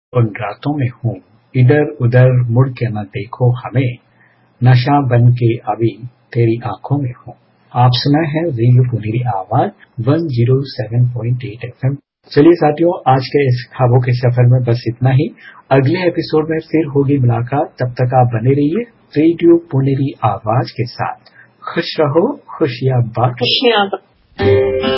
उन रातों में हूँ, इधर उधर मुड़ के न देखो हमें, नशा बन के अभी तेरी आंखों में हूँ। आप सुना है रेडियो पुनेरी आवाज 107.8 FM। चलिए साथियों, आज के इस ख्वाबों के सफर में बस इतना ही। अगले एपिसोड में फिर होगी मुलाकात। तब तक आप बने रहिए रेडियो पुनेरी आवाज के साथ। खुश रहो, खुशियां बांटो।